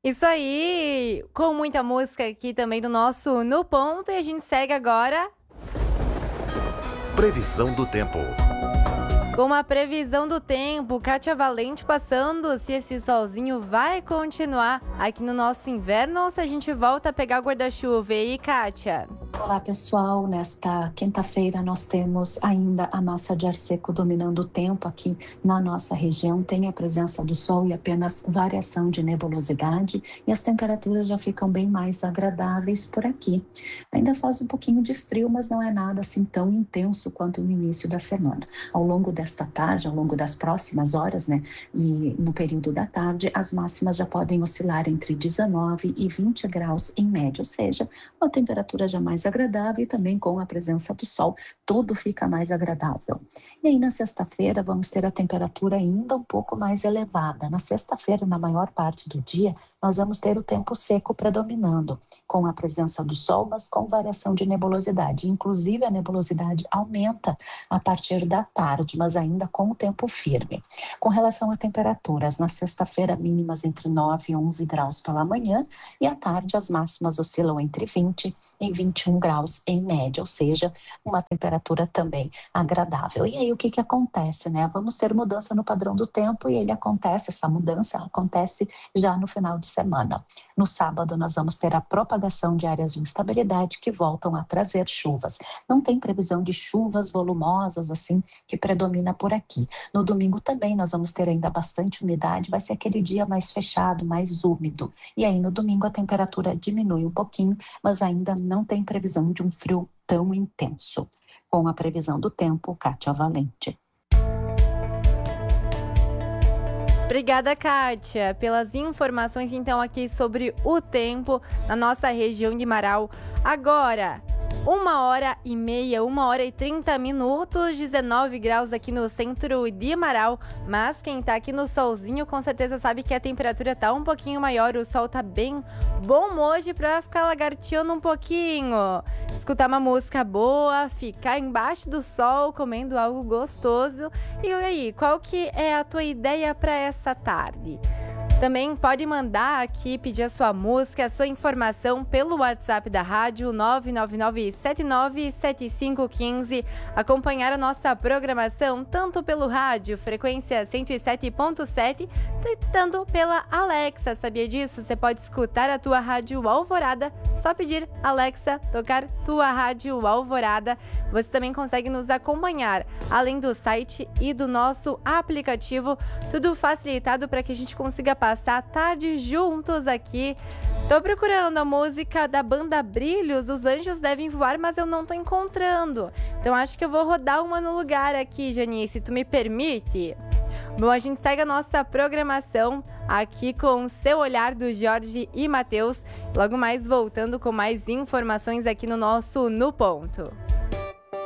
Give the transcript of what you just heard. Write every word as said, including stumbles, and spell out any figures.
Isso aí! Com muita música aqui também do nosso No Ponto e a gente segue agora Previsão do tempo. com uma previsão do tempo. Kátia Valente passando se esse solzinho vai continuar aqui no nosso inverno ou se a gente volta a pegar guarda-chuva. E aí, Kátia? Olá pessoal, nesta quinta-feira nós temos ainda a massa de ar seco dominando o tempo aqui na nossa região, tem a presença do sol e apenas variação de nebulosidade e as temperaturas já ficam bem mais agradáveis por aqui. Ainda faz um pouquinho de frio, mas não é nada assim tão intenso quanto no início da semana. Ao longo desta tarde, ao longo das próximas horas, né, e no período da tarde, as máximas já podem oscilar entre dezenove e vinte graus em média, ou seja, uma temperatura já mais agradável e também com a presença do sol, tudo fica mais agradável. E aí na sexta-feira vamos ter a temperatura ainda um pouco mais elevada. Na sexta-feira, na maior parte do dia, nós vamos ter o tempo seco predominando, com a presença do sol, mas com variação de nebulosidade. Inclusive a nebulosidade aumenta a partir da tarde, mas ainda com o tempo firme. Com relação a temperaturas, na sexta-feira mínimas entre nove e onze graus pela manhã e à tarde as máximas oscilam entre vinte e vinte e um graus em média, ou seja, uma temperatura também agradável. E aí o que que acontece, né? Vamos ter mudança no padrão do tempo e ele acontece, essa mudança acontece já no final de semana. No sábado nós vamos ter a propagação de áreas de instabilidade que voltam a trazer chuvas. Não tem previsão de chuvas volumosas assim que predomina por aqui. No domingo também nós vamos ter ainda bastante umidade, vai ser aquele dia mais fechado, mais úmido. E aí no domingo a temperatura diminui um pouquinho, mas ainda não tem previsão de um frio tão intenso. Com a previsão do tempo, Kátia Valente. Obrigada, Kátia, pelas informações então aqui sobre o tempo na nossa região de Marau. Agora, uma hora e meia, uma hora e trinta minutos, dezenove graus aqui no centro de Marau, mas quem tá aqui no solzinho com certeza sabe que a temperatura tá um pouquinho maior, o sol tá bem bom hoje pra ficar lagarteando um pouquinho, escutar uma música boa, ficar embaixo do sol comendo algo gostoso. E aí, qual que é a tua ideia pra essa tarde? Também pode mandar aqui, pedir a sua música, a sua informação pelo WhatsApp da rádio nove nove nove sete nove sete cinco um cinco, acompanhar a nossa programação tanto pelo rádio, frequência cento e sete ponto sete, tanto pela Alexa. Sabia disso? Você pode escutar a tua rádio Alvorada, só pedir Alexa, tocar tua rádio Alvorada. Você também consegue nos acompanhar, além do site e do nosso aplicativo, tudo facilitado para que a gente consiga passar passar a tarde juntos aqui. Tô procurando a música da banda Brilhos, Os Anjos Devem Voar, mas eu não tô encontrando. Então acho que eu vou rodar uma no lugar aqui, Janice, tu me permite? Bom, a gente segue a nossa programação aqui com Seu Olhar do Jorge e Matheus. Logo mais voltando com mais informações aqui no nosso No Ponto.